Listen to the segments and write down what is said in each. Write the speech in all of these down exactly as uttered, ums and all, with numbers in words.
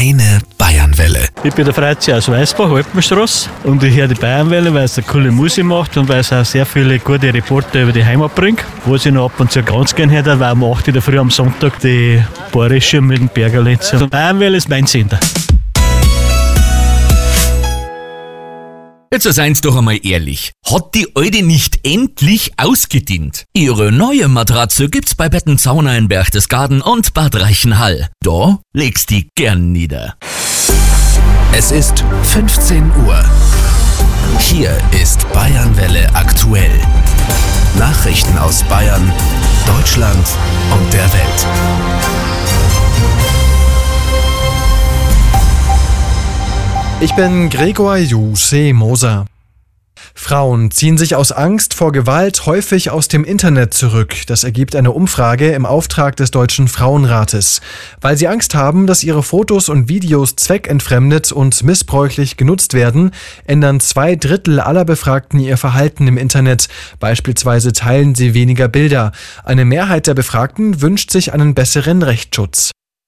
Deine Bayernwelle. Ich bin der Freizi aus Weißbach, Alpenstraße, und ich höre die Bayernwelle, weil es eine coole Musik macht und weil es auch sehr viele gute Reporter über die Heimat bringt. Was ich noch ab und zu ganz gerne höre, weil um acht Uhr in der Früh am Sonntag die Bayerische mit dem Bergerlitz. Also Bayernwelle ist mein Sender. Jetzt seien Sie doch einmal ehrlich. Hat die alte nicht endlich ausgedient? Ihre neue Matratze gibt's bei Bettenzauner in Berchtesgaden und Bad Reichenhall. Da legst die gern nieder. Es ist fünfzehn Uhr. Hier ist Bayernwelle aktuell. Nachrichten aus Bayern, Deutschland und der Welt. Ich bin Gregor Juse Moser. Frauen ziehen sich aus Angst vor Gewalt häufig aus dem Internet zurück. Das ergibt eine Umfrage im Auftrag des Deutschen Frauenrates. Weil sie Angst haben, dass ihre Fotos und Videos zweckentfremdet und missbräuchlich genutzt werden, ändern zwei Drittel aller Befragten ihr Verhalten im Internet. Beispielsweise teilen sie weniger Bilder. Eine Mehrheit der Befragten wünscht sich einen besseren Rechtsschutz.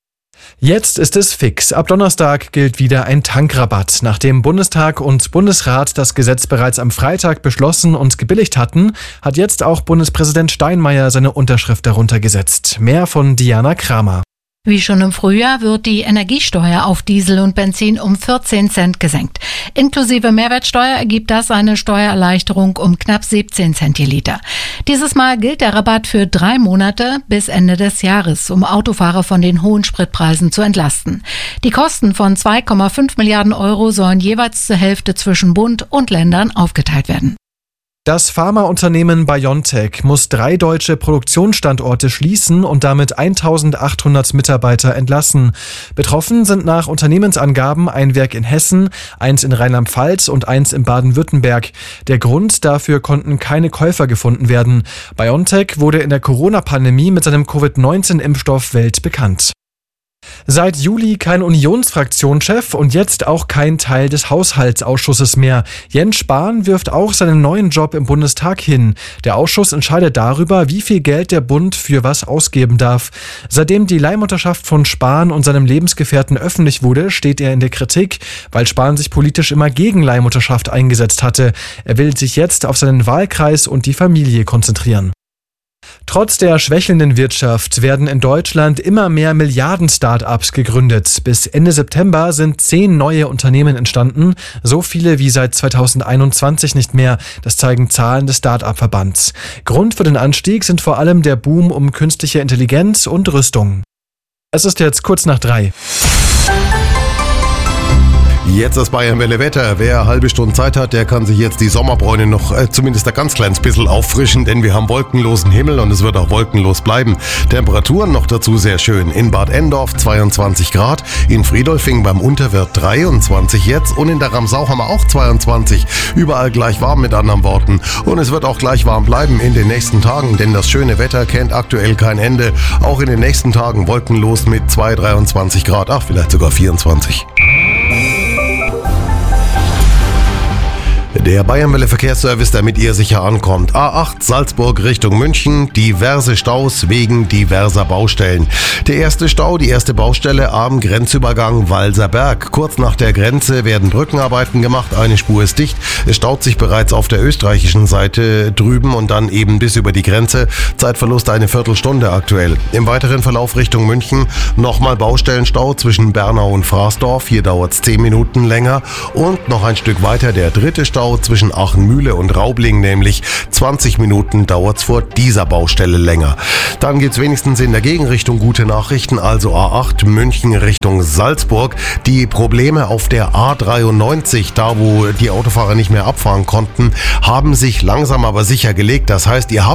Jetzt ist es fix. Ab Donnerstag gilt wieder ein Tankrabatt. Nachdem Bundestag und Bundesrat das Gesetz bereits am Freitag beschlossen und gebilligt hatten, hat jetzt auch Bundespräsident Steinmeier seine Unterschrift darunter gesetzt. Mehr von Diana Kramer. Wie schon im Frühjahr wird die Energiesteuer auf Diesel und Benzin um vierzehn Cent gesenkt. Inklusive Mehrwertsteuer ergibt das eine Steuererleichterung um knapp siebzehn Cent je Liter. Dieses Mal gilt der Rabatt für drei Monate bis Ende des Jahres, um Autofahrer von den hohen Spritpreisen zu entlasten. Die Kosten von zwei Komma fünf Milliarden Euro sollen jeweils zur Hälfte zwischen Bund und Ländern aufgeteilt werden. Das Pharmaunternehmen BioNTech muss drei deutsche Produktionsstandorte schließen und damit eintausendachthundert Mitarbeiter entlassen. Betroffen sind nach Unternehmensangaben ein Werk in Hessen, eins in Rheinland-Pfalz und eins in Baden-Württemberg. Der Grund dafür konnten keine Käufer gefunden werden. BioNTech wurde in der Corona-Pandemie mit seinem Covid neunzehn Impfstoff weltbekannt. Seit Juli kein Unionsfraktionschef und jetzt auch kein Teil des Haushaltsausschusses mehr. Jens Spahn wirft auch seinen neuen Job im Bundestag hin. Der Ausschuss entscheidet darüber, wie viel Geld der Bund für was ausgeben darf. Seitdem die Leihmutterschaft von Spahn und seinem Lebensgefährten öffentlich wurde, steht er in der Kritik, weil Spahn sich politisch immer gegen Leihmutterschaft eingesetzt hatte. Er will sich jetzt auf seinen Wahlkreis und die Familie konzentrieren. Trotz der schwächelnden Wirtschaft werden in Deutschland immer mehr Milliarden-Start-ups gegründet. Bis Ende September sind zehn neue Unternehmen entstanden, so viele wie seit zweitausendeinundzwanzig nicht mehr. Das zeigen Zahlen des Start-up-Verbands. Grund für den Anstieg sind vor allem der Boom um künstliche Intelligenz und Rüstung. Es ist jetzt kurz nach drei. Jetzt das Bayernwelle Wetter. Wer eine halbe Stunde Zeit hat, der kann sich jetzt die Sommerbräune noch äh, zumindest ein ganz kleines bisschen auffrischen, denn wir haben wolkenlosen Himmel und es wird auch wolkenlos bleiben. Temperaturen noch dazu sehr schön. In Bad Endorf zweiundzwanzig Grad, in Friedolfing beim Unterwert dreiundzwanzig jetzt und in der Ramsau haben wir auch zweiundzwanzig. Überall gleich warm mit anderen Worten. Und es wird auch gleich warm bleiben in den nächsten Tagen, denn das schöne Wetter kennt aktuell kein Ende. Auch in den nächsten Tagen wolkenlos mit zwei, dreiundzwanzig Grad, ach vielleicht sogar vierundzwanzig. Der Bayernwelle Verkehrsservice, damit ihr sicher ankommt. A acht Salzburg Richtung München, diverse Staus wegen diverser Baustellen. Der erste Stau, die erste Baustelle am Grenzübergang Walserberg. Kurz nach der Grenze werden Brückenarbeiten gemacht, eine Spur ist dicht. Es staut sich bereits auf der österreichischen Seite drüben und dann eben bis über die Grenze. Zeitverlust eine Viertelstunde aktuell. Im weiteren Verlauf Richtung München nochmal Baustellenstau zwischen Bernau und Fraßdorf. Hier dauert es zehn Minuten länger. Und noch ein Stück weiter der dritte Stau zwischen Achenmühle und Raubling, nämlich zwanzig Minuten dauert es vor dieser Baustelle länger. Dann gibt es wenigstens in der Gegenrichtung gute Nachrichten, also A acht München Richtung Salzburg. Die Probleme auf der A dreiundneunzig, da wo die Autofahrer nicht mehr abfahren konnten, haben sich langsam aber sicher gelegt. Das heißt, ihr habt